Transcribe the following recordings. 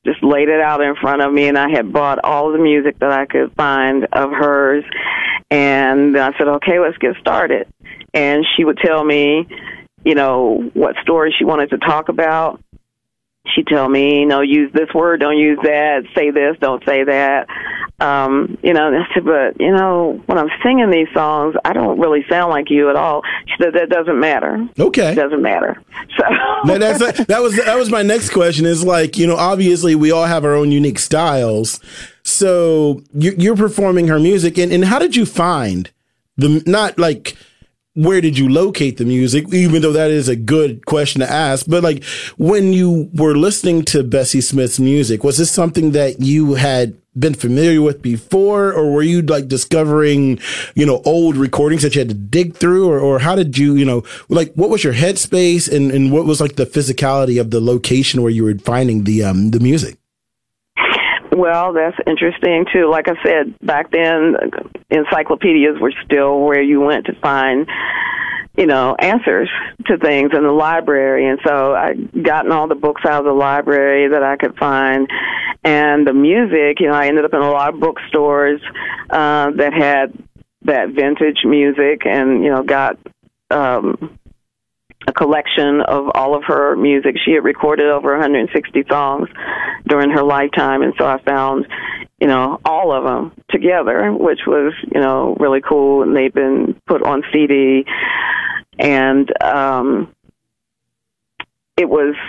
just laid it out in front of me, and I had bought all the music that I could find of hers. And I said, okay, let's get started. And she would tell me, you know, what story she wanted to talk about. She'd tell me, you know, use this word, don't use that, say this, don't say that. You know, and I said, but, you know, when I'm singing these songs, I don't really sound like you at all. She said, that doesn't matter. Okay. It doesn't matter. So that was my next question is like, you know, obviously we all have our own unique styles. So you're performing her music, and how did you find not like, where did you locate the music, even though that is a good question to ask, but like when you were listening to Bessie Smith's music, was this something that you had been familiar with before, or were you like discovering, you know, old recordings that you had to dig through, or how did you, you know, like what was your headspace and what was like the physicality of the location where you were finding the music? Well, that's interesting, too. Like I said, back then, encyclopedias were still where you went to find, you know, answers to things in the library. And so I'd gotten all the books out of the library that I could find. And the music, you know, I ended up in a lot of bookstores that had that vintage music, and, you know, got a collection of all of her music. She had recorded over 160 songs during her lifetime, and so I found, you know, all of them together, which was, you know, really cool, and they've been put on CD, and it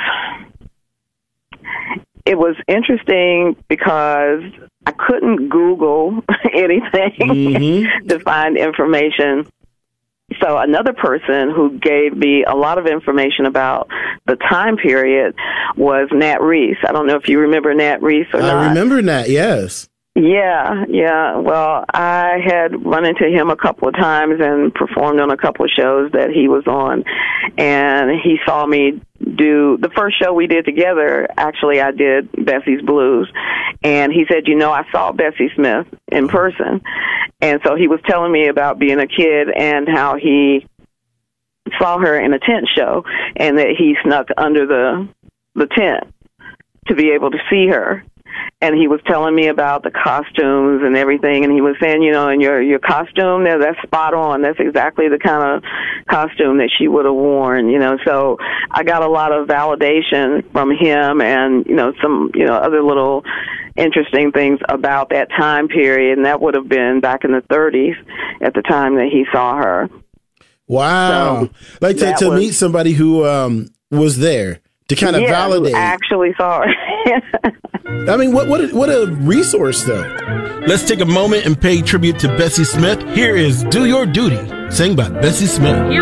was interesting because I couldn't Google anything to find information. So another person who gave me a lot of information about the time period was Nat Reese. I don't know if you remember Nat Reese or not. I remember Nat, yes. Yeah. Well, I had run into him a couple of times and performed on a couple of shows that he was on. And he saw me do the first show we did together. Actually, I did Bessie's Blues. And he said, you know, I saw Bessie Smith in person. And so he was telling me about being a kid and how he saw her in a tent show and that he snuck under the tent to be able to see her. And he was telling me about the costumes and everything, and he was saying, you know, in your costume there, that's spot on. That's exactly the kind of costume that she would have worn, you know. So I got a lot of validation from him and, you know, some, you know, other little interesting things about that time period, and that would have been back in the 30s at the time that he saw her. Wow. So like to meet somebody who was there to kind of validate. Who actually saw her. I mean, what a resource, though. Let's take a moment and pay tribute to Bessie Smith. Here is Do Your Duty, sang by Bessie Smith.